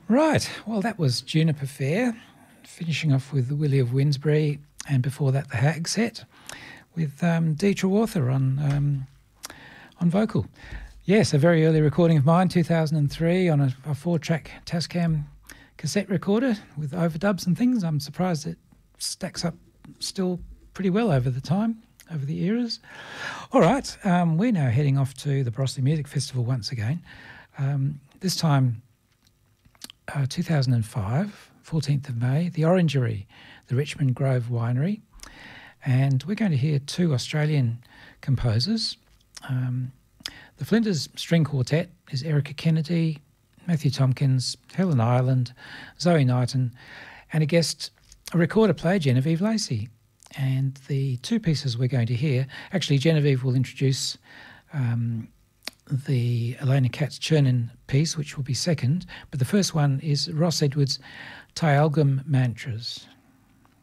Right, well, that was Juniper Fair, finishing off with the Willie of Winsbury, and before that the Hag Set with Deetra Walther on vocal. Yes, a very early recording of mine, 2003, on a 4-track Tascam cassette recorder with overdubs and things. I'm surprised it stacks up still pretty well over the time, over the eras. All right, we're now heading off to the Barossa Music Festival once again. This time, 2005, 14th of May, the Orangery, the Richmond Grove Winery. And we're going to hear 2 Australian composers. The Flinders String Quartet is Erica Kennedy, Matthew Tompkins, Helen Ireland, Zoe Knighton, and a recorder player, Genevieve Lacey. And the 2 pieces we're going to hear, actually Genevieve will introduce the Elena Katz-Chernin piece, which will be second, but the first one is Ross Edwards' Tyalgum Mantras.